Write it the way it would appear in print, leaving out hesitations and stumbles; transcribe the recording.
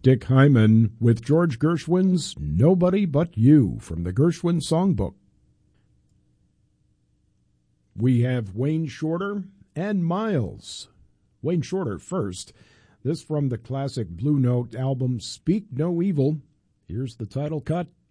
Dick Hyman with George Gershwin's Nobody But You from the Gershwin Songbook. We have Wayne Shorter and Miles. Wayne Shorter first. This from the classic Blue Note album Speak No Evil. Here's the title cut.